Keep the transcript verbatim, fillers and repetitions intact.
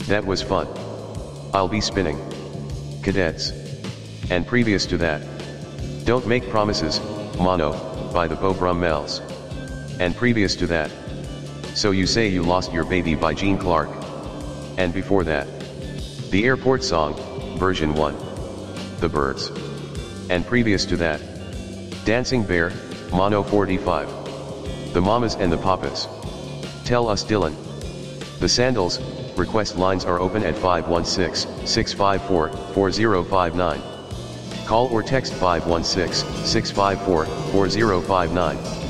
That was fun. I'll be spinning. Cadets. And previous to that. Don't Make Promises, Mono, by the Beau Brummels. And previous to that. So You Say You Lost Your Baby by Gene Clark. And before that. The Airport Song, version one. The Birds. And previous to that. Dancing Bear, Mono forty-five. The Mamas and the Papas. Tell Us Dylan. The Sandals. Request lines are open at five one six, six five four, four zero five nine. Call or text five one six, six five four, four zero five nine.